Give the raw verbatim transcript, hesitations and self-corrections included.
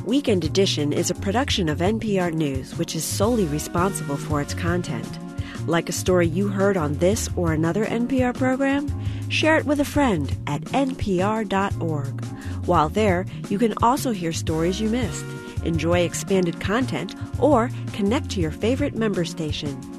Weekend Edition is a production of N P R News, which is solely responsible for its content. Like a story you heard on this or another N P R program? Share it with a friend at N P R dot org. While there, you can also hear stories you missed, enjoy expanded content, or connect to your favorite member station.